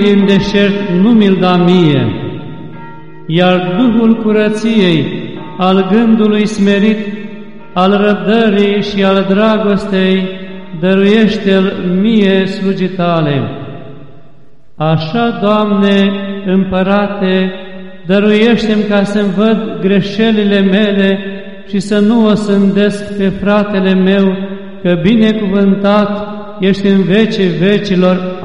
pui în deșert nu mi-l da mie, iar Duhul curăției, al gândului smerit, al răbdării și al dragostei, dăruiește-l mie, slugii Tale. Așa, Doamne, Împărate, dăruiește-mi ca să-mi văd greșelile mele și să nu o sândesc pe fratele meu, că binecuvântat ești în vecii vecilor.